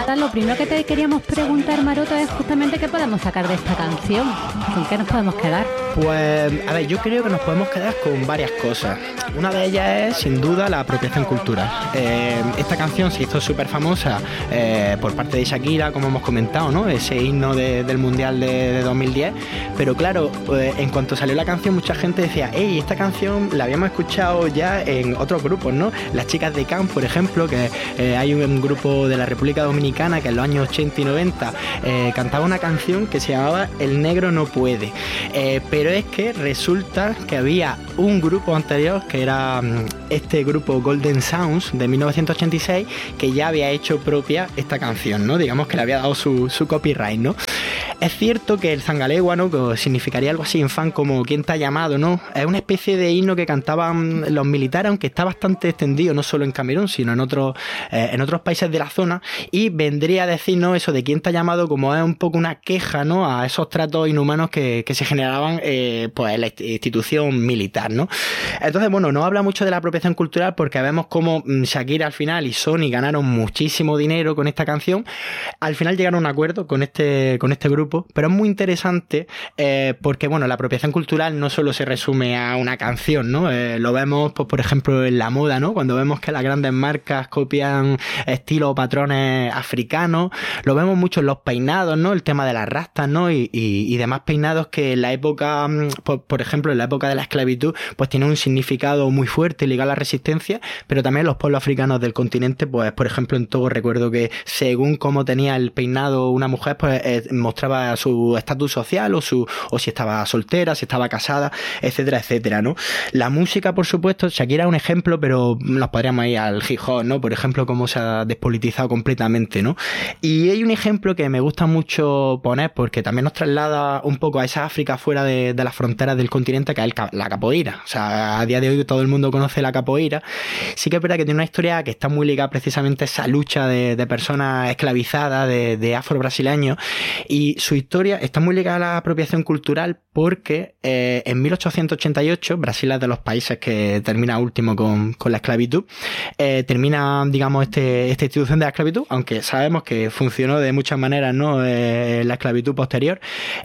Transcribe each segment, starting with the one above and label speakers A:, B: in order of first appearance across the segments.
A: Lo primero que te queríamos preguntar, Maroto, es justamente qué podemos sacar de esta canción. ¿Con qué nos podemos quedar?
B: Pues, a ver, yo creo que nos podemos quedar con varias cosas. Una de ellas es, sin duda, la apropiación cultural. Esta canción se hizo súper famosa por parte de Shakira, como hemos comentado, ¿no? Ese himno del Mundial de 2010. Pero claro, en cuanto salió la canción, mucha gente decía, hey, esta canción la habíamos escuchado ya en otros grupos, ¿no? Las chicas de Camp, por ejemplo, que hay un grupo de la República Dominicana que en los años 80 y 90 cantaba una canción que se llamaba El Negro No Puede. Pero es que resulta que había un grupo anterior, que era este grupo Golden Sounds de 1986, que ya había hecho propia esta canción, ¿no? Digamos que le había dado su copyright, ¿no? Es cierto que el zangalegua, ¿no? Que significaría algo así en fan como ¿quién te ha llamado?, ¿no? Es una especie de himno que cantaban los militares, aunque está bastante extendido, no solo en Camerún, sino en otros países de la zona, y vendría a decir, ¿no?, eso de quién te ha llamado, como es un poco una queja, ¿no?, a esos tratos inhumanos que se generaban pues en la institución militar, ¿no? Entonces, bueno, no habla mucho de la apropiación cultural porque vemos cómo Shakira al final y Sony ganaron muchísimo dinero con esta canción. Al final llegaron a un acuerdo con este grupo, pero es muy interesante porque, bueno, la apropiación cultural no solo se resume a una canción, ¿no? Lo vemos, pues, por ejemplo, en la moda, ¿no? Cuando vemos que las grandes marcas copian estilos o patrones africanos, lo vemos mucho en los peinados, ¿no? El tema de las rastas, ¿no? Y demás peinados que en la época, por ejemplo, en la época de la esclavitud, pues tienen un significado muy fuerte ligado a la resistencia, pero también los pueblos africanos del continente, pues, por ejemplo, en Togo recuerdo que según cómo tenía el peinado una mujer, pues mostraba su estatus social o si estaba soltera, si estaba casada, etcétera, etcétera, ¿no? La música, por supuesto, Shakira es un ejemplo, pero nos podríamos ir al hip hop, ¿no? Por ejemplo, cómo se ha despolitizado completamente, ¿no? Y hay un ejemplo que me gusta mucho poner porque también nos traslada un poco a esa África fuera de las fronteras del continente, que es la capoeira. O sea, a día de hoy todo el mundo conoce la capoeira. Sí que es verdad que tiene una historia que está muy ligada precisamente a esa lucha de personas esclavizadas, de afro-brasileños, y su historia está muy ligada a la apropiación cultural porque en 1888, Brasil es de los países que termina último con la esclavitud, termina, digamos, esta institución de la esclavitud, aunque sabemos que funcionó de muchas maneras, ¿no? La esclavitud posterior.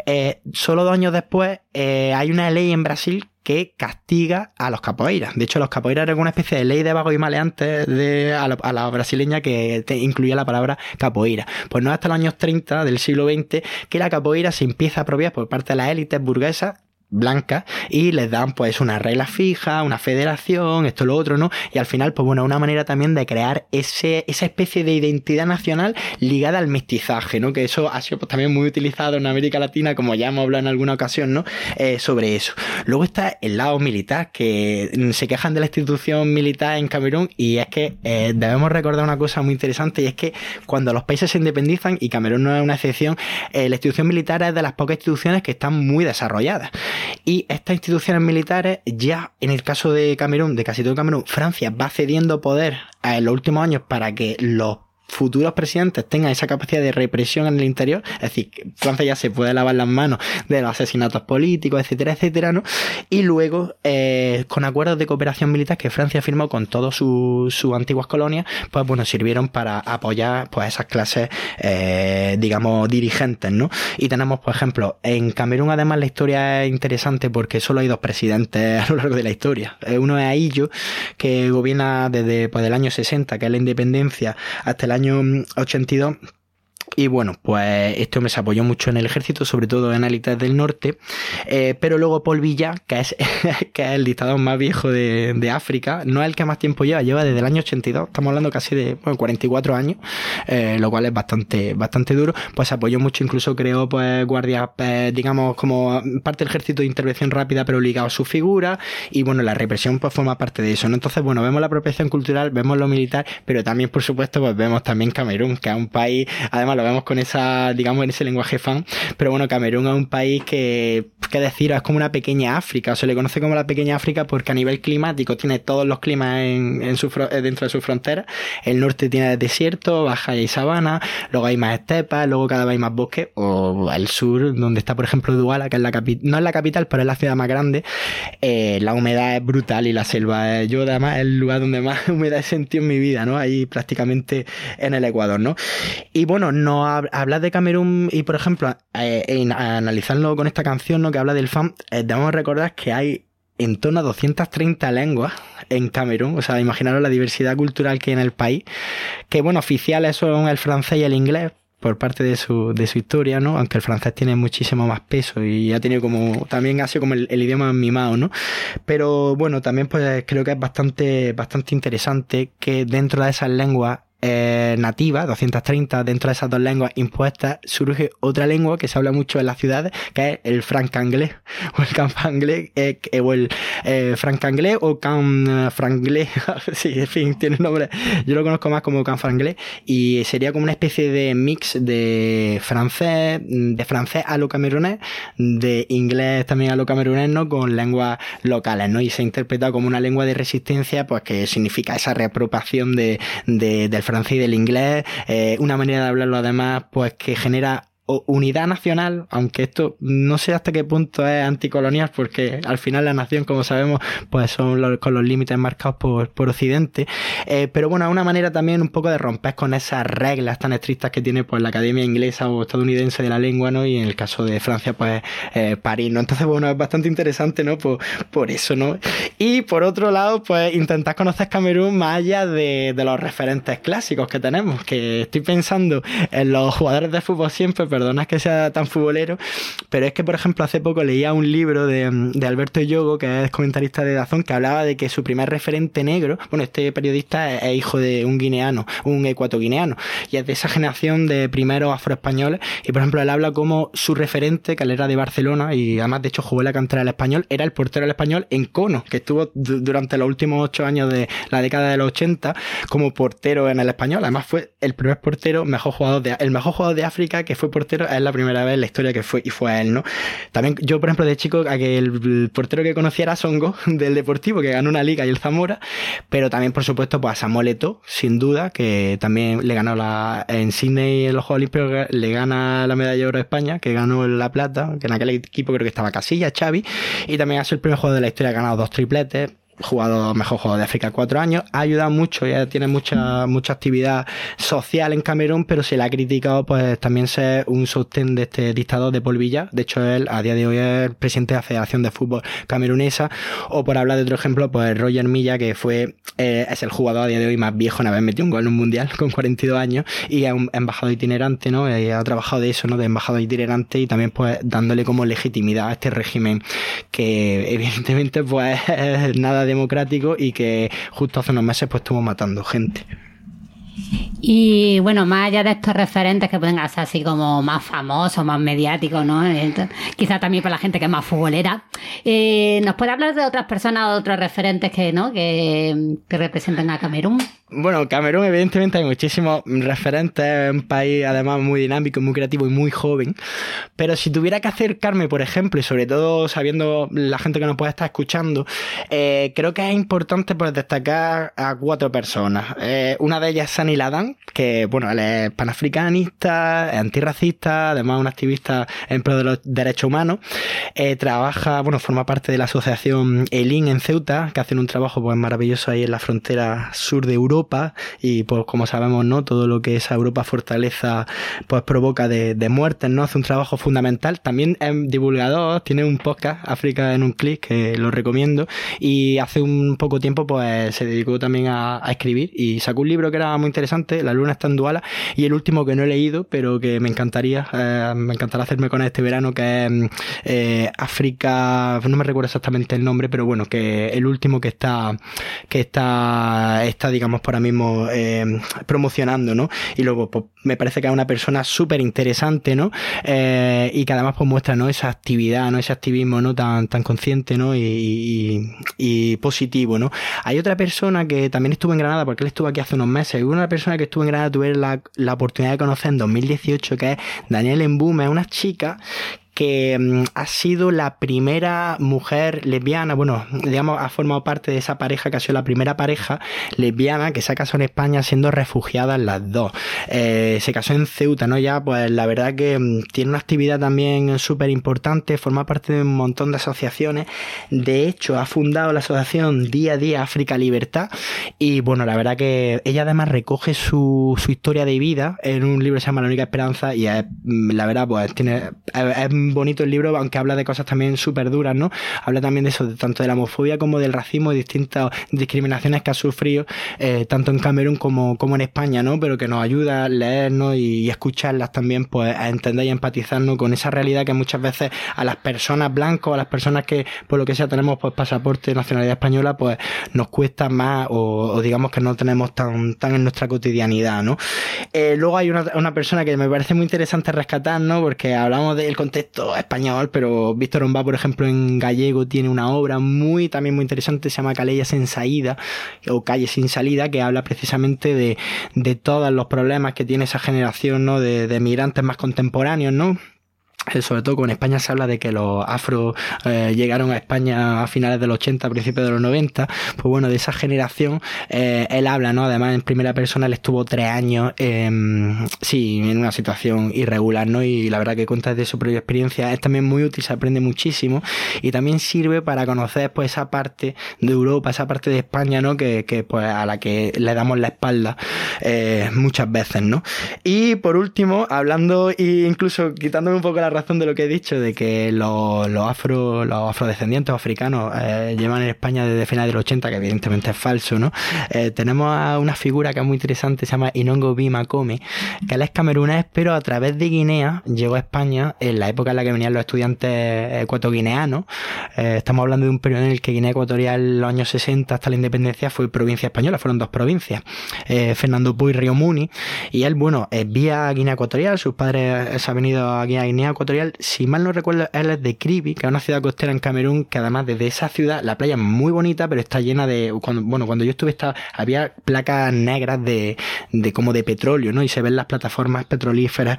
B: Solo 2 años después hay una ley en Brasil que castiga a los capoeiras. De hecho, los capoeiras eran una especie de ley de vagos y maleantes a la brasileña que incluía la palabra capoeira. Pues no es hasta los años 30 del siglo XX que la capoeira se empieza a apropiar por parte de las élites burguesas blancas y les dan pues una regla fija, una federación, esto, lo otro, ¿no? Y al final, pues bueno, una manera también de crear esa especie de identidad nacional ligada al mestizaje, ¿no? Que eso ha sido pues también muy utilizado en América Latina, como ya hemos hablado en alguna ocasión, ¿no? Sobre eso. Luego está el lado militar, que se quejan de la institución militar en Camerún, y es que debemos recordar una cosa muy interesante, y es que cuando los países se independizan, y Camerún no es una excepción, la institución militar es de las pocas instituciones que están muy desarrolladas. Y estas instituciones militares, ya en el caso de Camerún, de casi todo Camerún, Francia va cediendo poder en los últimos años para que los futuros presidentes tengan esa capacidad de represión en el interior, es decir, Francia ya se puede lavar las manos de los asesinatos políticos, etcétera, etcétera, ¿no? Y luego, con acuerdos de cooperación militar que Francia firmó con todas sus antiguas colonias, pues bueno, sirvieron para apoyar pues esas clases, digamos, dirigentes, ¿no? Y tenemos, por ejemplo, en Camerún además la historia es interesante porque solo hay 2 presidentes a lo largo de la historia. Uno es Ahidjo, que gobierna desde pues, el año 60, que es la independencia, hasta el año 82. Y bueno, pues este hombre se apoyó mucho en el ejército, sobre todo en élites del norte, pero luego Paul Biya, que es el dictador más viejo de África, no es el que más tiempo lleva desde el año 82, estamos hablando casi de 44 años, lo cual es bastante duro, pues se apoyó mucho, incluso creó pues guardias, digamos, como parte del ejército de intervención rápida, pero ligado a su figura, y bueno, la represión pues forma parte de eso, ¿no? Entonces, bueno, vemos la apropiación cultural, vemos lo militar, pero también, por supuesto, pues vemos también Camerún, que es un país, además lo vemos con esa, digamos, en ese lenguaje fan. Pero bueno, Camerún es un país que, qué decir, es como una pequeña África, o se le conoce como la pequeña África porque a nivel climático tiene todos los climas dentro de sus fronteras. El norte tiene desierto, baja y hay sabana, luego hay más estepas, luego cada vez hay más bosque, o el sur, donde está por ejemplo Duala, que es no es la capital, pero es la ciudad más grande. La humedad es brutal y la selva, yo además es el lugar donde más humedad he sentido en mi vida, ¿no? Ahí prácticamente en el Ecuador, ¿no? Y bueno, no hablar de Camerún y por ejemplo analizarlo con esta canción, ¿no? Que habla del fan, debemos recordar que hay en torno a 230 lenguas en Camerún, o sea, imaginaros la diversidad cultural que hay en el país, que bueno, oficiales son el francés y el inglés, por parte de su historia, ¿no? Aunque el francés tiene muchísimo más peso y ha tenido también ha sido como el idioma mimado, ¿no? Pero bueno, también pues creo que es bastante interesante que dentro de esas lenguas nativas, 230, dentro de esas dos lenguas impuestas, surge otra lengua que se habla mucho en las ciudades, que es el francanglés, o el canfanglés, o el francanglés, o canfranglés, sí, en fin, tiene nombre, yo lo conozco más como canfranglés, y sería como una especie de mix de francés a lo camerunés, de inglés también a lo camerunés, ¿no? Con lenguas locales, ¿no? Y se ha interpretado como una lengua de resistencia, pues que significa esa reapropiación del francés y del inglés, una manera de hablarlo además pues que genera unidad nacional, aunque esto no sé hasta qué punto es anticolonial, porque al final la nación, como sabemos, pues son con los límites marcados por Occidente, pero bueno, es una manera también un poco de romper con esas reglas tan estrictas que tiene pues la Academia Inglesa o Estadounidense de la Lengua, ¿no? Y en el caso de Francia, pues París, ¿no? Entonces, bueno, es bastante interesante, ¿no? Por eso, ¿no? Y por otro lado, pues intentar conocer Camerún más allá de los referentes clásicos que tenemos, que estoy pensando en los jugadores de fútbol siempre, perdona que sea tan futbolero, pero es que, por ejemplo, hace poco leía un libro de Alberto Yogo, que es comentarista de DAZN, que hablaba de que su primer referente negro, bueno, este periodista es hijo de un guineano, un ecuatoguineano, y es de esa generación de primeros afroespañoles, y por ejemplo, él habla como su referente, que él era de Barcelona, y además, de hecho, jugó en la cantera del Español, era el portero del Español Encono, que estuvo durante los últimos 8 años de la década de los 80 como portero en el Español. Además, fue el primer portero, el mejor jugador de África que fue portero, es la primera vez en la historia que fue él, ¿no? También yo, por ejemplo, de chico, a que el portero que conocía era Songo, del Deportivo, que ganó una liga, y el Zamora, pero también, por supuesto, pues a Samuel Eto'o, sin duda, que también le ganó en Sydney, en los Juegos Olímpicos, le gana la medalla de oro a España, que ganó la plata, que en aquel equipo creo que estaba Casillas, Xavi, y también ha sido el primer jugador de la historia que ha ganado 2 tripletes, mejor jugador de África 4 años, ha ayudado mucho, ya tiene mucha actividad social en Camerún, pero se le ha criticado pues también ser un sostén de este dictador de Paul Biya. De hecho, él a día de hoy es el presidente de la Federación de Fútbol Camerunesa. O por hablar de otro ejemplo, pues Roger Milla, que es el jugador a día de hoy más viejo en haber metido un gol en un mundial con 42 años, y es un embajador itinerante, ¿no? Ha trabajado de eso, ¿no? De embajador itinerante, y también pues dándole como legitimidad a este régimen que evidentemente pues es nada democrático, y que justo hace unos meses pues estuvo matando gente.
A: Y bueno, más allá de estos referentes que pueden ser así como más famosos, más mediáticos, ¿no? Quizá también para la gente que es más futbolera, ¿nos puede hablar de otras personas o otros referentes que representen a Camerún?
B: Bueno, Camerún evidentemente hay muchísimos referentes, es un país además muy dinámico, muy creativo y muy joven, pero si tuviera que acercarme, por ejemplo, y sobre todo sabiendo la gente que nos puede estar escuchando, creo que es importante pues destacar a 4 personas. Una de ellas es Sani Ladán, que bueno, él es panafricanista, es antirracista, además un activista en pro de los derechos humanos, forma parte de la asociación ELIN en Ceuta, que hacen un trabajo pues maravilloso ahí en la frontera sur de Europa, y pues como sabemos, ¿no? Todo lo que esa Europa fortaleza pues provoca de muertes, ¿no? Hace un trabajo fundamental. También es divulgador, tiene un podcast, África en un clic, que lo recomiendo, y hace un poco tiempo pues se dedicó también a escribir, y sacó un libro que era muy interesante, La luna está en Duala, y el último que no he leído, pero que me encantará hacerme con este verano, que es África, no me recuerdo exactamente el nombre, pero bueno, que el último que está digamos por ahora mismo promocionando, ¿no? Y luego pues me parece que es una persona súper interesante, ¿no? Y que además pues muestra, ¿no? Esa actividad, ¿no? Ese activismo, ¿no? Tan consciente, ¿no? Y positivo, ¿no? Hay otra persona que también estuvo en Granada, porque él estuvo aquí hace unos meses, y una persona que estuve en Granada tuve la oportunidad de conocer en 2018, que es Danielle Mbume, una chica que ha sido la primera mujer lesbiana, bueno, digamos, ha formado parte de esa pareja que ha sido la primera pareja lesbiana que se ha casado en España siendo refugiadas las dos. Se casó en Ceuta, ¿no? Ya, pues la verdad que tiene una actividad también súper importante, forma parte de un montón de asociaciones. De hecho, ha fundado la asociación Día a Día África Libertad y, bueno, la verdad que ella además recoge su historia de vida en un libro que se llama La Única Esperanza y es, la verdad, pues es bonito el libro, aunque habla de cosas también súper duras, ¿no? Habla también de eso, tanto de la homofobia como del racismo y distintas discriminaciones que ha sufrido tanto en Camerún como en España, ¿no? Pero que nos ayuda a leernos y escucharlas también, pues a entender y empatizarnos con esa realidad que muchas veces a las personas blancas o a las personas que por lo que sea tenemos pues pasaporte, nacionalidad española, pues nos cuesta más o digamos que no tenemos tan en nuestra cotidianidad, ¿no? Luego hay una persona que me parece muy interesante rescatar, ¿no? Porque hablamos del contexto español, pero Víctor Ombá, por ejemplo, en gallego tiene una obra también muy interesante, se llama Calella sen saída o Calle sin salida, que habla precisamente de todos los problemas que tiene esa generación, ¿no? De migrantes más contemporáneos, ¿no? Sobre todo con España se habla de que los afros llegaron a España a finales de los 80, principios de los 90, pues bueno, de esa generación él habla, ¿no? Además en primera persona él estuvo 3 años en una situación irregular, ¿no? Y la verdad que cuenta de su propia experiencia, es también muy útil, se aprende muchísimo y también sirve para conocer pues esa parte de Europa, esa parte de España, ¿no? Que pues a la que le damos la espalda muchas veces, ¿no? Y por último, hablando e incluso quitándome un poco la razón de lo que he dicho, de que los afrodescendientes africanos llevan en España desde finales del 80, que evidentemente es falso, ¿no? Tenemos a una figura que es muy interesante, se llama Inongo B. Makome, que él es camerunés, pero a través de Guinea llegó a España en la época en la que venían los estudiantes ecuatoguineanos. Estamos hablando de un periodo en el que Guinea Ecuatorial en los años 60 hasta la independencia fue provincia española, fueron 2 provincias, Fernando Poo y Río Muni, y él, bueno, vía Guinea Ecuatorial, sus padres se han venido a Guinea Ecuatorial, si mal no recuerdo, él es de Kribi, que es una ciudad costera en Camerún, que además desde esa ciudad, la playa es muy bonita, pero está llena de, cuando yo estuve había placas negras de como de petróleo, ¿no? Y se ven las plataformas petrolíferas,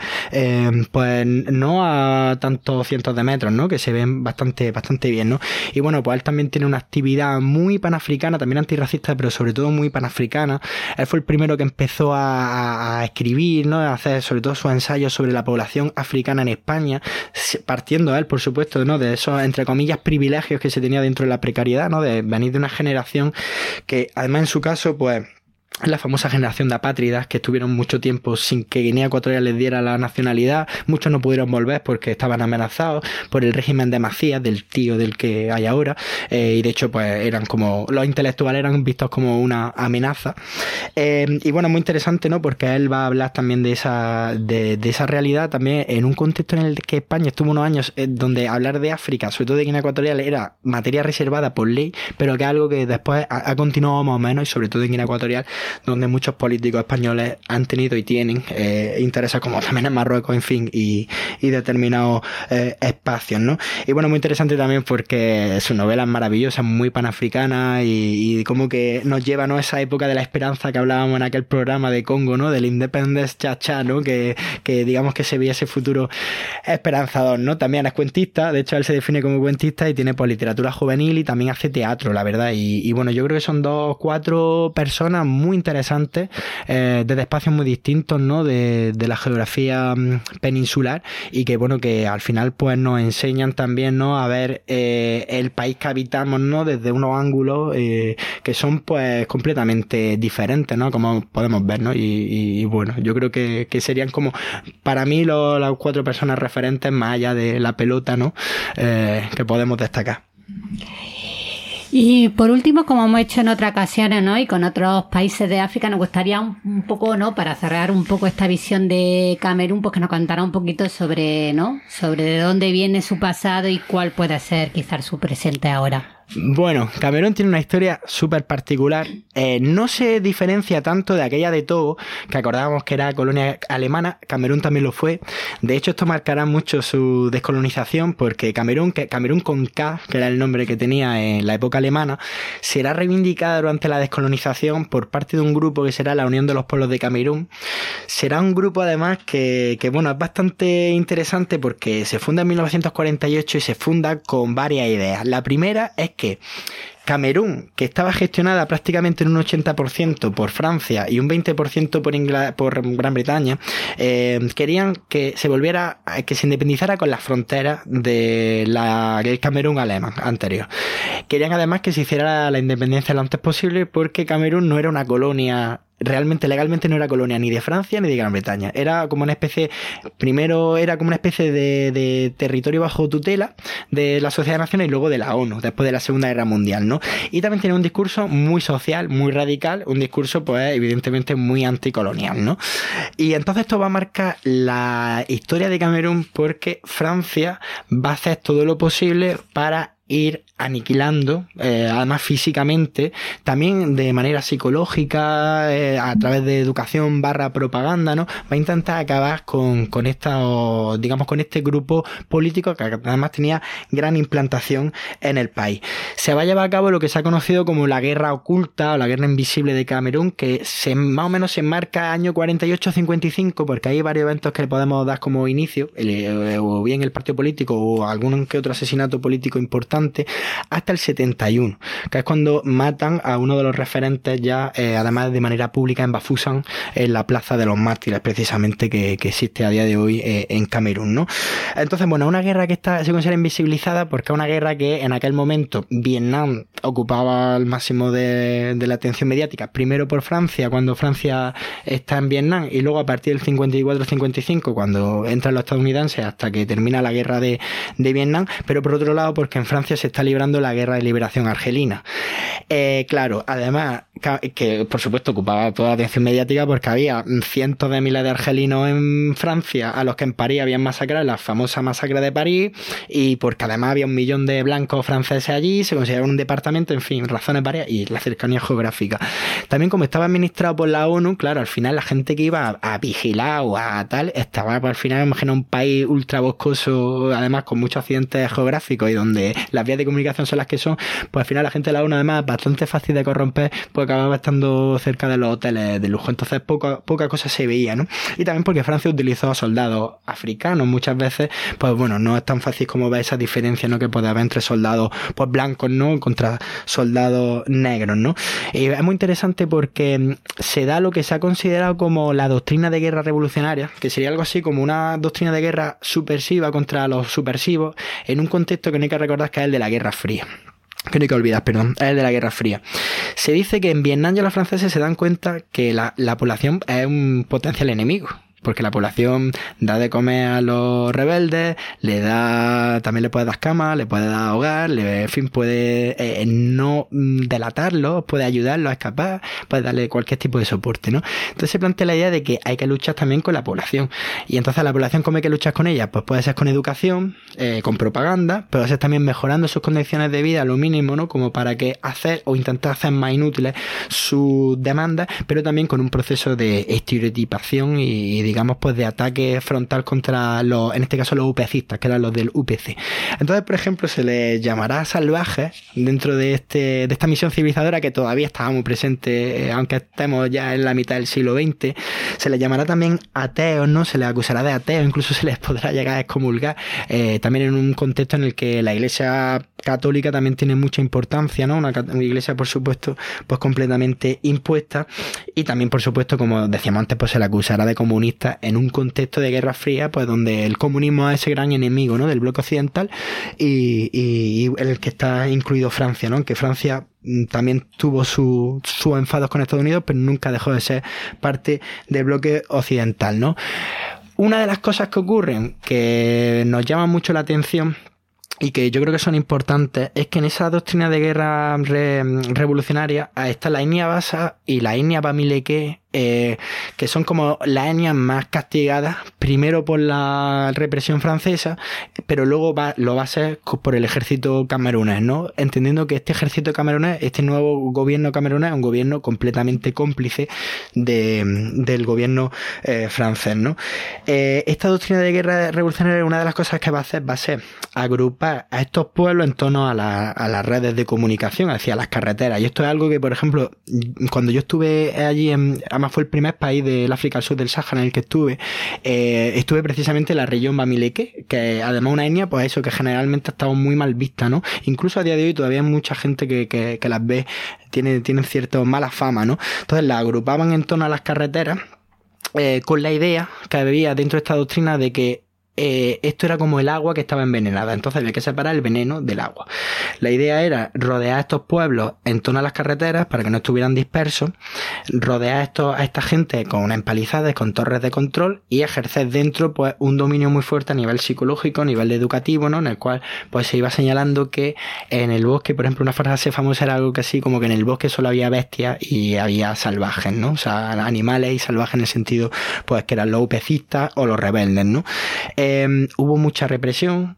B: pues no a tantos cientos de metros, ¿no? Que se ven bastante bien, ¿no? Y bueno, pues él también tiene una actividad muy panafricana, también antirracista, pero sobre todo muy panafricana. Él fue el primero que empezó a escribir, ¿no? A hacer sobre todo sus ensayos sobre la población africana en España, partiendo él, por supuesto, ¿no? De esos, entre comillas, privilegios que se tenía dentro de la precariedad, ¿no? De venir de una generación que, además, en su caso, pues, la famosa generación de apátridas que estuvieron mucho tiempo sin que Guinea Ecuatorial les diera la nacionalidad. Muchos no pudieron volver porque estaban amenazados por el régimen de Macías, del tío del que hay ahora, y de hecho pues eran como, los intelectuales eran vistos como una amenaza, y bueno, muy interesante, ¿no? Porque él va a hablar también de esa realidad también en un contexto en el que España estuvo unos años donde hablar de África, sobre todo de Guinea Ecuatorial, era materia reservada por ley, pero que es algo que después ha continuado más o menos, y sobre todo en Guinea Ecuatorial, donde muchos políticos españoles han tenido y tienen intereses, como también en Marruecos, en fin, y determinados espacios, ¿no? Y bueno, muy interesante también porque su novela es maravillosa, muy panafricana y como que nos lleva, ¿no?, a esa época de la esperanza que hablábamos en aquel programa de Congo, ¿no?, del Independence Cha-Cha, ¿no?, que digamos que se veía ese futuro esperanzador, ¿no? También es cuentista, de hecho él se define como cuentista y tiene pues literatura juvenil y también hace teatro, la verdad, y bueno, yo creo que son 4 personas muy interesantes, desde espacios muy distintos, ¿no?, de la geografía peninsular, y que bueno, que al final pues nos enseñan también, ¿no?, a ver el país que habitamos, ¿no?, desde unos ángulos que son pues completamente diferentes, ¿no?, como podemos ver, ¿no? Y bueno, yo creo que serían como para mí las 4 personas referentes más allá de la pelota, ¿no?, que podemos destacar.
A: Y por último, como hemos hecho en otras ocasiones, ¿no?, y con otros países de África, nos gustaría un poco, ¿no?, para cerrar un poco esta visión de Camerún, pues que nos contara un poquito sobre, ¿no?, sobre de dónde viene su pasado y cuál puede ser quizás su presente ahora.
B: Bueno, Camerún tiene una historia súper particular. No se diferencia tanto de aquella de Togo, que acordábamos que era colonia alemana. Camerún también lo fue. De hecho, esto marcará mucho su descolonización, porque Camerún con K, que era el nombre que tenía en la época alemana, será reivindicada durante la descolonización por parte de un grupo que será la Unión de los Pueblos de Camerún. Será un grupo, además, que bueno, es bastante interesante porque se funda en 1948 y se funda con varias ideas. La primera es que Camerún, que estaba gestionada prácticamente en un 80% por Francia y un 20% por Gran Bretaña, querían que que se independizara con las fronteras del Camerún alemán anterior. Querían además que se hiciera la independencia lo antes posible, porque Camerún no era una colonia. Realmente, legalmente no era colonia ni de Francia ni de Gran Bretaña. Era como una especie, primero era como una especie de territorio bajo tutela de la Sociedad de Naciones y luego de la ONU, después de la Segunda Guerra Mundial, ¿no? Y también tenía un discurso muy social, muy radical, un discurso, pues, evidentemente muy anticolonial, ¿no? Y entonces esto va a marcar la historia de Camerún, porque Francia va a hacer todo lo posible para ir aniquilando, además físicamente, también de manera psicológica, a través de educación / propaganda, ¿no? Va a intentar acabar con este grupo político que además tenía gran implantación en el país. Se va a llevar a cabo lo que se ha conocido como la guerra oculta o la guerra invisible de Camerún, que más o menos se enmarca año 48-55, porque hay varios eventos que le podemos dar como inicio, o bien el partido político o algún que otro asesinato político importante, hasta el 71, que es cuando matan a uno de los referentes ya, además de manera pública, en Bafoussam, en la Plaza de los Mártires, precisamente, que existe a día de hoy en Camerún, ¿no? Entonces, bueno, una guerra que se considera invisibilizada porque es una guerra que en aquel momento Vietnam ocupaba el máximo de la atención mediática, primero por Francia, cuando Francia está en Vietnam, y luego a partir del 54-55, cuando entran los estadounidenses, hasta que termina la guerra de Vietnam, pero por otro lado porque en Francia se está librando la guerra de liberación argelina. Claro, además, que por supuesto ocupaba toda la atención mediática porque había cientos de miles de argelinos en Francia a los que en París habían masacrado, la famosa masacre de París, y porque además había 1 millón de blancos franceses allí, se consideraba un departamento, en fin, razones varias, y la cercanía geográfica. También, como estaba administrado por la ONU, claro, al final la gente que iba a vigilar o a tal, estaba, pues, al final, imagina un país ultra boscoso, además con muchos accidentes geográficos, y donde las vías de comunicación son las que son, pues al final la gente de la ONU, además, bastante fácil de corromper, pues acababa estando cerca de los hoteles de lujo. Entonces poca cosa se veía, ¿no? Y también porque Francia utilizó a soldados africanos muchas veces, pues bueno, no es tan fácil como ver esa diferencia, ¿no?, que puede haber entre soldados, pues, blancos, ¿no?, contra soldados negros, ¿no? Y es muy interesante porque se da lo que se ha considerado como la doctrina de guerra revolucionaria, que sería algo así como una doctrina de guerra subversiva contra los subversivos, en un contexto que no hay que recordar que es el de la Guerra Fría. Que no hay que olvidar, perdón, es el de la Guerra Fría. Se dice que en Vietnam ya los franceses se dan cuenta que la población es un potencial enemigo, porque la población da de comer a los rebeldes, también le puede dar cama, le puede dar hogar, en fin, puede no delatarlos, puede ayudarlos a escapar, puede darle cualquier tipo de soporte, ¿no? Entonces se plantea la idea de que hay que luchar también con la población. Y entonces la población, ¿cómo hay que luchar con ella? Pues puede ser con educación, con propaganda, puede ser también mejorando sus condiciones de vida a lo mínimo, ¿no?, como para que hacer o intentar hacer más inútiles sus demandas, pero también con un proceso de estereotipación y digamos, pues, de ataque frontal contra en este caso los UPCistas, que eran los del UPC. Entonces, por ejemplo, se les llamará salvajes dentro de esta misión civilizadora, que todavía estaba muy presente, aunque estemos ya en la mitad del siglo XX. Se les llamará también ateos, ¿no? Se les acusará de ateos, incluso se les podrá llegar a excomulgar, también en un contexto en el que la Iglesia católica también tiene mucha importancia, ¿no? Una iglesia, por supuesto, pues completamente impuesta, y también, por supuesto, como decíamos antes, pues se le acusará de comunista en un contexto de Guerra Fría, pues donde el comunismo es ese gran enemigo, ¿no?, del bloque occidental, y en el que está incluido Francia, ¿no?, que Francia también tuvo sus enfados con Estados Unidos, pero nunca dejó de ser parte del bloque occidental, ¿no? Una de las cosas que ocurren que nos llama mucho la atención y que yo creo que son importantes es que en esa doctrina de guerra revolucionaria está la etnia basa y la etnia bamileke, que son como las etnias más castigadas, primero por la represión francesa, pero luego lo va a ser por el ejército camerunés, ¿no? Entendiendo que este ejército camerunés, este nuevo gobierno camerunés, es un gobierno completamente cómplice del gobierno francés, ¿no? Esta doctrina de guerra revolucionaria, una de las cosas que va a ser agrupar a estos pueblos en torno a las redes de comunicación, hacia las carreteras. Y esto es algo que, por ejemplo, cuando yo estuve allí, además fue el primer país del África al sur del Sáhara en el que estuve precisamente en la región Bamileke, que además una etnia, pues eso, que generalmente ha estado muy mal vista, ¿no? Incluso a día de hoy todavía hay mucha gente que las ve, tienen cierta mala fama, ¿no? Entonces las agrupaban en torno a las carreteras, con la idea que había dentro de esta doctrina de que esto era como el agua que estaba envenenada, entonces había que separar el veneno del agua. La idea era rodear a estos pueblos en torno a las carreteras para que no estuvieran dispersos, rodear a esta gente con unas empalizadas, con torres de control, y ejercer dentro pues un dominio muy fuerte a nivel psicológico, a nivel educativo, ¿no? En el cual pues se iba señalando que en el bosque, por ejemplo, una frase famosa era algo que así como que en el bosque solo había bestias y había salvajes, ¿no? O sea, animales y salvajes en el sentido pues que eran los upecistas o los rebeldes, ¿no? Hubo mucha represión,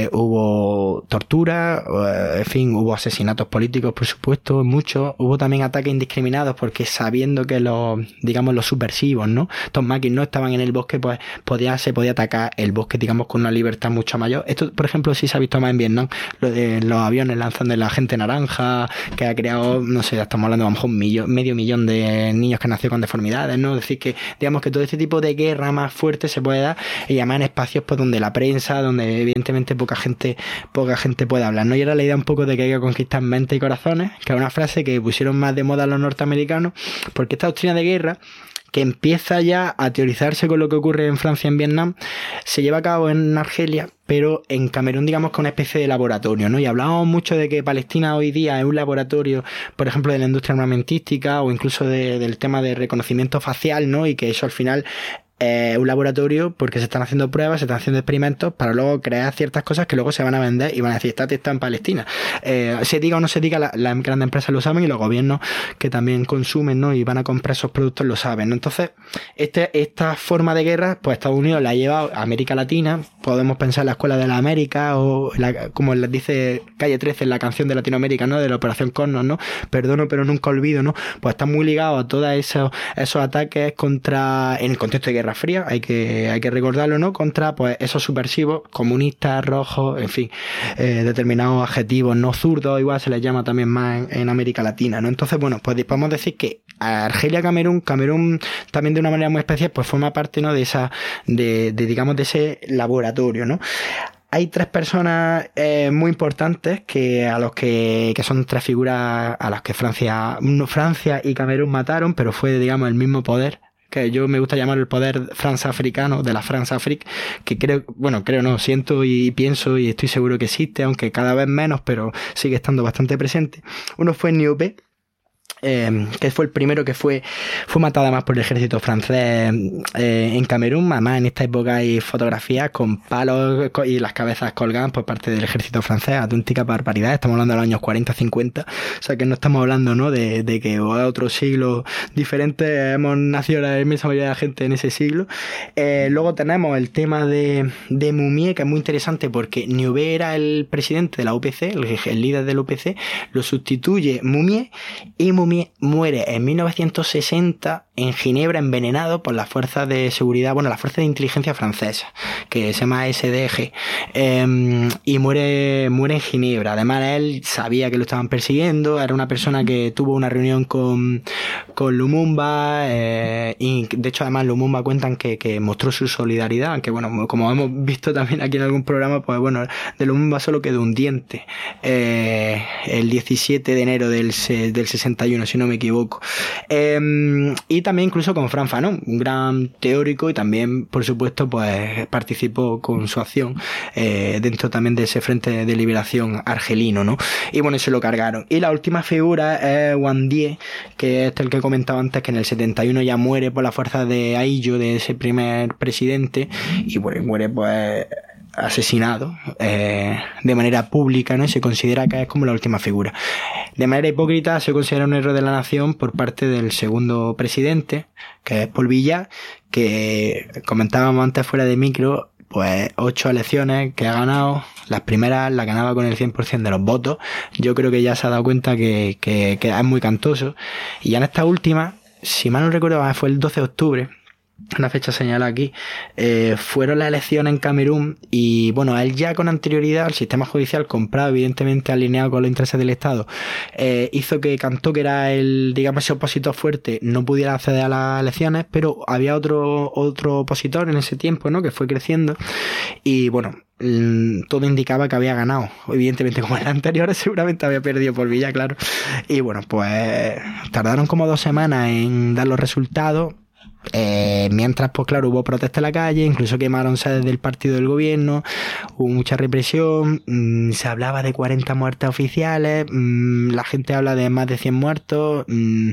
B: hubo tortura, en fin, hubo asesinatos políticos, por supuesto, muchos. Hubo también ataques indiscriminados porque sabiendo que los subversivos, ¿no? Estos maquis no estaban en el bosque, pues se podía atacar el bosque, digamos, con una libertad mucho mayor. Esto, por ejemplo, sí se ha visto más en Vietnam, lo de los aviones lanzando la gente naranja, que ha creado, no sé, estamos hablando a lo mejor medio millón de niños que han nacido con deformidades, ¿no? Es decir, que digamos que todo este tipo de guerra más fuerte se puede dar, y además en espacios pues donde la prensa, donde evidentemente poca gente puede hablar, ¿no? Y era la idea un poco de que hay que conquistar mentes y corazones, que es una frase que pusieron más de moda los norteamericanos, porque esta doctrina de guerra, que empieza ya a teorizarse con lo que ocurre en Francia y en Vietnam, se lleva a cabo en Argelia, pero en Camerún, digamos, con una especie de laboratorio, ¿no? Y hablábamos mucho de que Palestina hoy día es un laboratorio, por ejemplo, de la industria armamentística o incluso del tema de reconocimiento facial, ¿no? Y que eso al final un laboratorio porque se están haciendo pruebas, se están haciendo experimentos para luego crear ciertas cosas que luego se van a vender y van a decir, está en Palestina. Se diga o no se diga, las grandes empresas lo saben y los gobiernos que también consumen, ¿no? Y van a comprar esos productos lo saben, ¿no? Entonces, esta forma de guerra, pues Estados Unidos la ha llevado a América Latina. Podemos pensar en la Escuela de la América o como les dice Calle 13 en la canción de Latinoamérica, ¿no? De la Operación Cosmos, ¿no? Perdono pero nunca olvido, ¿no? Pues está muy ligado a todos esos ataques en el contexto de Guerra Fría, hay que recordarlo, ¿no? Contra pues esos subversivos comunistas, rojos, en fin, determinados adjetivos, no zurdos, igual se les llama también más en América Latina, ¿no? Entonces, bueno, pues podemos decir que Argelia, Camerún también de una manera muy especial, pues forma parte, ¿no? De digamos, de ese laboratorio, ¿no? Hay tres personas muy importantes que son tres figuras a las que Francia y Camerún mataron, pero fue, digamos, el mismo poder, que yo me gusta llamar el poder France-africano, de la France-Afrique, que siento y pienso y estoy seguro que existe, aunque cada vez menos, pero sigue estando bastante presente. Uno fue Niopé, que fue el primero que fue matado además por el ejército francés en Camerún. Además, en esta época hay fotografías con palos y las cabezas colgadas por parte del ejército francés, auténtica barbaridad. Estamos hablando de los años 40-50, o sea que no estamos hablando, ¿no? de que otro siglo diferente, hemos nacido la inmensa mayoría de la gente en ese siglo. Luego tenemos el tema de Moumié, que es muy interesante porque Niobé era el presidente de la UPC, el líder de la UPC, lo sustituye Moumié, y Moumié muere en 1960 en Ginebra envenenado por las fuerzas de seguridad, las fuerzas de inteligencia francesas, que se llama SDG, y muere en Ginebra. Además, él sabía que lo estaban persiguiendo, era una persona que tuvo una reunión con Lumumba, y de hecho además Lumumba cuentan que mostró su solidaridad, aunque como hemos visto también aquí en algún programa, pues de Lumumba solo quedó un diente el 17 de enero del 61, si no me equivoco. Y también incluso con Frantz Fanon, un gran teórico, y también, por supuesto, pues participó con su acción dentro también de ese Frente de Liberación argelino, ¿no? Y se lo cargaron. Y la última figura es Wang Die, que es el que comentaba antes, que en el 71 ya muere por la fuerza de Ahidjo, de ese primer presidente, y muere pues asesinado de manera pública, ¿no? Y se considera que es como la última figura. De manera hipócrita se considera un héroe de la nación por parte del segundo presidente, que es Paul Biya, que comentábamos antes fuera de micro, pues 8 elecciones que ha ganado. Las primeras las ganaba con el 100% de los votos. Yo creo que ya se ha dado cuenta que es muy cantoso. Y ya en esta última, si mal no recuerdo, fue el 12 de octubre, una fecha señalada aquí, fueron las elecciones en Camerún y bueno, él ya con anterioridad, el sistema judicial comprado, evidentemente alineado con los intereses del Estado, hizo que Cantó, que era el, digamos, ese opositor fuerte, no pudiera acceder a las elecciones, pero había otro opositor en ese tiempo, ¿no?, que fue creciendo y bueno, todo indicaba que había ganado. Evidentemente, como en las anteriores, seguramente había perdido por Villa, claro. Y bueno, pues tardaron como 2 semanas en dar los resultados. Mientras, pues claro, hubo protesta en la calle, incluso quemaron sedes del partido del gobierno, hubo mucha represión, se hablaba de 40 muertes oficiales, la gente habla de más de 100 muertos.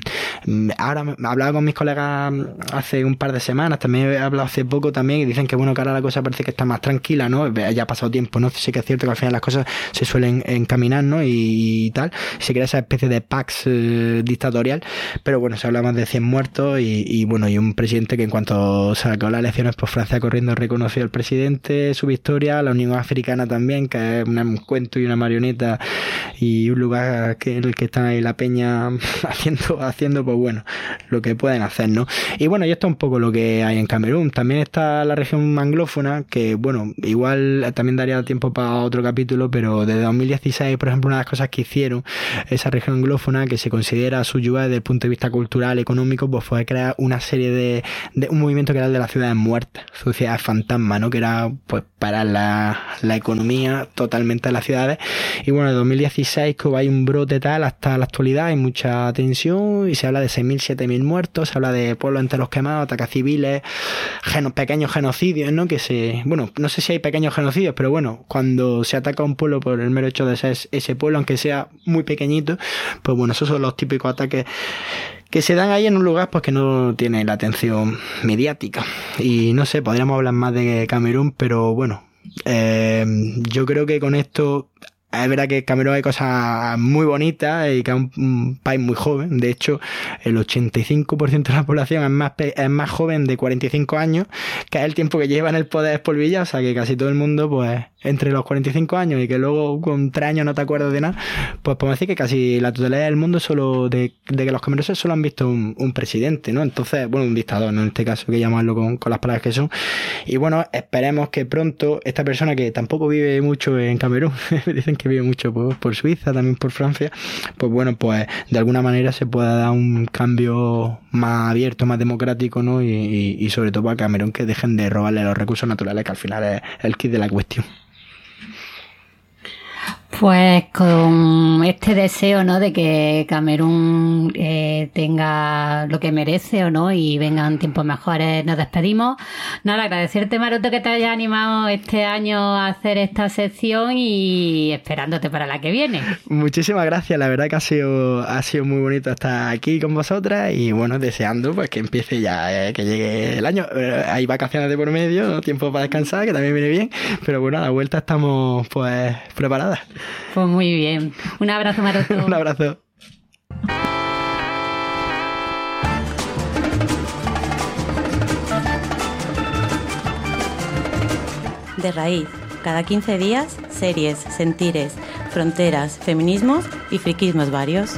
B: Ahora hablaba con mis colegas hace un par de semanas, también he hablado hace poco también, y dicen que bueno, que ahora la cosa parece que está más tranquila, ¿no? Ya ha pasado tiempo, ¿no? Sí que es cierto que al final las cosas se suelen encaminar, ¿no? Y tal, se crea esa especie de pax dictatorial, pero bueno, se habla más de 100 muertos y bueno, y un presidente que en cuanto sacó las elecciones, pues Francia corriendo reconoció al presidente, su victoria, la Unión Africana también, que es un cuento y una marioneta y un lugar que en el que está ahí la peña haciendo pues bueno, lo que pueden hacer, ¿no? Y bueno, y esto es un poco lo que hay en Camerún. También está la región anglófona, que bueno, igual también daría tiempo para otro capítulo, pero desde 2016, por ejemplo, una de las cosas que hicieron esa región anglófona, que se considera subyugada desde el punto de vista cultural, económico, pues fue crear una serie de un movimiento que era el de las ciudades muertas, ciudades fantasma, ¿no?, que era pues para la economía totalmente de las ciudades. Y bueno, en 2016 que hay un brote tal hasta la actualidad, hay mucha tensión y se habla de 6.000, 7.000 muertos, se habla de pueblos enteros quemados, ataques civiles, pequeños genocidios, ¿no? Bueno, no sé si hay pequeños genocidios, pero bueno, cuando se ataca a un pueblo por el mero hecho de ser ese pueblo, aunque sea muy pequeñito, pues bueno, esos son los típicos ataques que se dan ahí en un lugar pues que no tiene la atención mediática. Y no sé, podríamos hablar más de Camerún, pero bueno, yo creo que con esto es verdad que Camerún hay cosas muy bonitas y que es un país muy joven. De hecho, el 85% de la población es más joven de 45 años, que es el tiempo que lleva en el poder por Villa. O sea que casi todo el mundo, pues, entre los 45 años y que luego con 3 años no te acuerdas de nada, pues podemos decir que casi la totalidad del mundo solo de que los cameruneses solo han visto un presidente, ¿no? Entonces, bueno, un dictador, ¿no? En este caso, que llamarlo con las palabras que son. Y bueno, esperemos que pronto esta persona, que tampoco vive mucho en Camerún, dicen que vive mucho por Suiza, también por Francia, pues bueno, pues de alguna manera se pueda dar un cambio más abierto, más democrático, ¿no? Y sobre todo para Camerún, que dejen de robarle los recursos naturales, que al final es el kit de la cuestión.
A: Pues con este deseo, ¿no?, de que Camerún tenga lo que merece, o no, y vengan tiempos mejores, nos despedimos. Nada, agradecerte, Maroto, que te hayas animado este año a hacer esta sección y esperándote para la que viene.
B: Muchísimas gracias, la verdad que ha sido muy bonito estar aquí con vosotras y bueno, deseando pues que empiece ya, que llegue el año. Hay vacaciones de por medio, ¿no?, tiempo para descansar, que también viene bien, pero bueno, a la vuelta estamos pues preparadas.
A: Pues muy bien. Un abrazo, Maroto.
B: Un abrazo.
C: De Raíz. Cada 15 días, series, sentires, fronteras, feminismos y friquismos varios.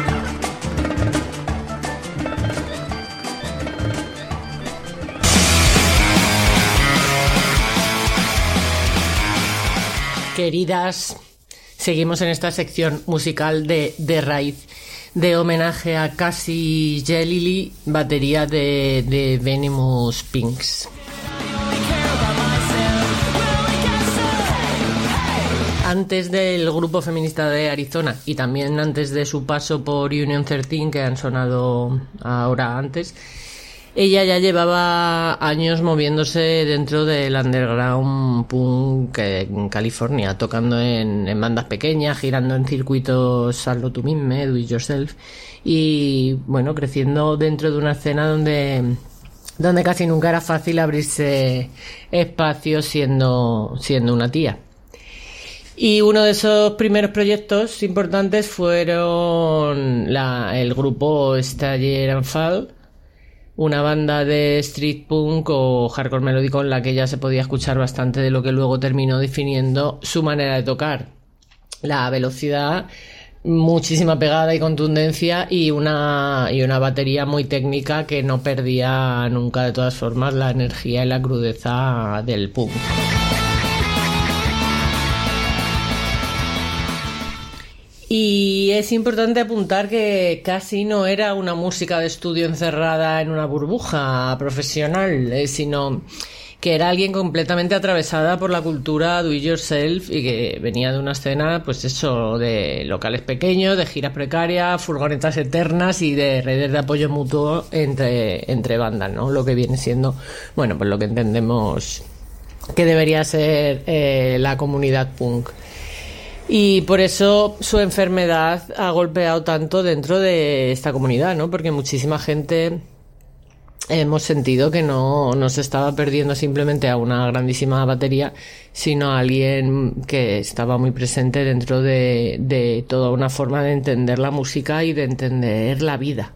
D: Queridas, seguimos en esta sección musical de Raíz, de homenaje a Cassie Jelili, batería de Venomous Pinks. Antes del grupo feminista de Arizona y también antes de su paso por Union 13, que han sonado ahora antes, ella ya llevaba años moviéndose dentro del underground punk en California, tocando en bandas pequeñas, girando en circuitos hazlo tú mismo, do it yourself, y bueno, creciendo dentro de una escena donde casi nunca era fácil abrirse espacio siendo una tía. Y uno de esos primeros proyectos importantes fueron el grupo Stayer and Fall, una banda de street punk o hardcore melódico en la que ya se podía escuchar bastante de lo que luego terminó definiendo su manera de tocar. La velocidad, muchísima pegada y contundencia y una batería muy técnica que no perdía nunca de todas formas la energía y la crudeza del punk. Y es importante apuntar que casi no era una música de estudio encerrada en una burbuja profesional, sino que era alguien completamente atravesada por la cultura do it yourself y que venía de una escena, pues eso, de locales pequeños, de giras precarias, furgonetas eternas y de redes de apoyo mutuo entre bandas, ¿no? Lo que viene siendo, bueno, pues lo que entendemos que debería ser la comunidad punk. Y por eso su enfermedad ha golpeado tanto dentro de esta comunidad, ¿no? Porque muchísima gente hemos sentido que no se estaba perdiendo simplemente a una grandísima batería, sino a alguien que estaba muy presente dentro de toda una forma de entender la música y de entender la vida.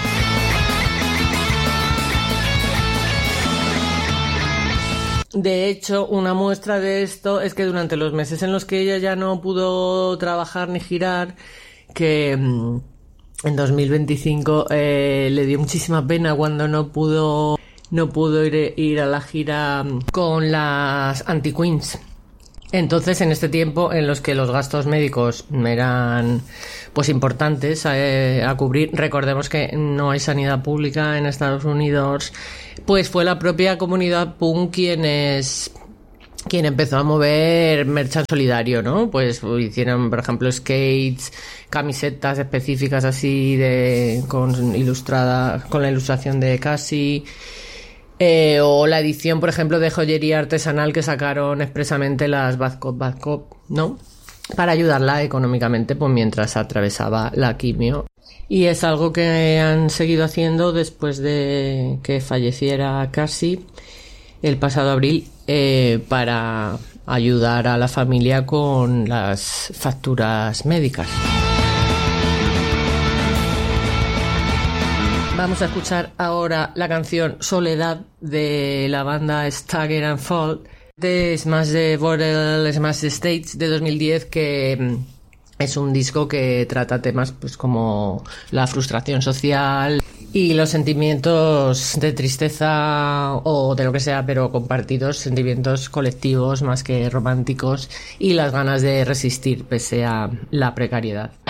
D: De hecho, una muestra de esto es que durante los meses en los que ella ya no pudo trabajar ni girar, que en 2025 le dio muchísima pena cuando no pudo ir a la gira con las Anti-Queens. Entonces, en este tiempo en los que los gastos médicos eran pues importantes a cubrir, recordemos que no hay sanidad pública en Estados Unidos, pues fue la propia comunidad punk quien empezó a mover merchan solidario, ¿no? Pues hicieron, por ejemplo, skates, camisetas específicas así con la ilustración de Cassie. O la edición, por ejemplo, de joyería artesanal que sacaron expresamente las Bad Cop, ¿no? Para ayudarla económicamente, pues mientras atravesaba la quimio. Y es algo que han seguido haciendo después de que falleciera Cassie el pasado abril, para ayudar a la familia con las facturas médicas. Vamos a escuchar ahora la canción Soledad de la banda Stagger and Fall de Smash the Bottle, Smash the Stage de 2010, que es un disco que trata temas pues como la frustración social y los sentimientos de tristeza o de lo que sea, pero compartidos, sentimientos colectivos más que románticos, y las ganas de resistir pese a la precariedad.